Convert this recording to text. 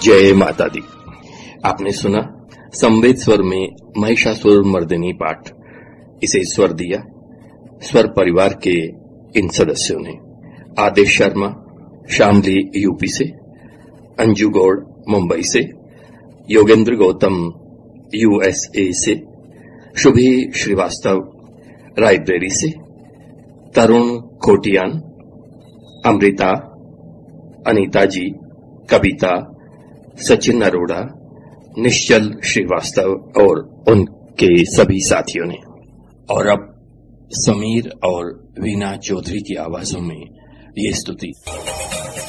जय माता दी। आपने सुना संवेद स्वर में महिषासुर मर्दिनी पाठ। इसे स्वर दिया स्वर परिवार के इन सदस्यों ने। आदेश शर्मा शामली यूपी से, अंजू गौड़ मुंबई से, योगेंद्र गौतम यूएसए से, शुभी श्रीवास्तव रायबरेली से, तरुण खोटियान, अमृता, अनीता जी, कविता, सचिन अरोड़ा, निश्चल श्रीवास्तव और उनके सभी साथियों ने। और अब समीर और वीना चौधरी की आवाजों में ये स्तुति।